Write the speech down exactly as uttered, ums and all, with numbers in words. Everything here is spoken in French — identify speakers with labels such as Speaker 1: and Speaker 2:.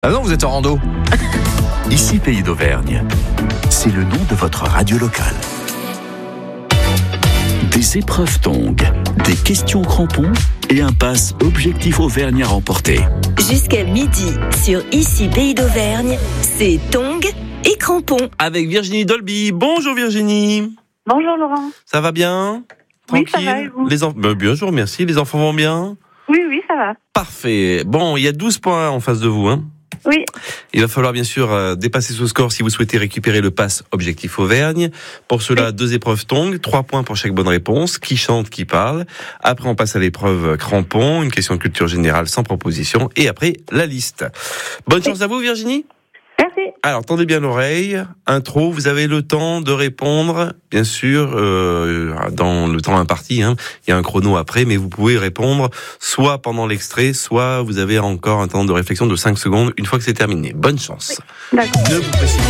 Speaker 1: Ah non, vous êtes en rando.
Speaker 2: Ici Pays d'Auvergne. C'est le nom de votre radio locale. Des épreuves Tongue, des questions crampons et un pass Objectif Auvergne à remporter.
Speaker 3: Jusqu'à midi, sur Ici Pays d'Auvergne, c'est Tongue et crampons.
Speaker 4: Avec Virginie Dolby. Bonjour Virginie.
Speaker 5: Bonjour Laurent.
Speaker 4: Ça va bien?
Speaker 5: Oui,
Speaker 4: Tranquille?
Speaker 5: ça va, et vous?
Speaker 4: Les en... ben, bien, je vous remercie. Les enfants vont bien?
Speaker 5: Oui, oui, ça va.
Speaker 4: Parfait. Bon, il y a douze points en face de vous, hein.
Speaker 5: Oui.
Speaker 4: Il va falloir bien sûr euh, dépasser ce score si vous souhaitez récupérer le pass Objectif Auvergne. Pour cela, oui. deux épreuves Tongue, trois points pour chaque bonne réponse. Qui chante, qui parle. Après, on passe à l'épreuve crampon, une question de culture générale sans proposition. Et après, la liste. Bonne chance oui. à vous, Virginie.
Speaker 5: Merci.
Speaker 4: Alors, tendez bien l'oreille. Intro, vous avez le temps de répondre, bien sûr, euh, dans le temps imparti. Hein. Il y a un chrono après, mais vous pouvez répondre soit pendant l'extrait, soit vous avez encore un temps de réflexion de cinq secondes une fois que c'est terminé. Bonne chance.
Speaker 5: Oui. D'accord.
Speaker 4: Ne vous précipitez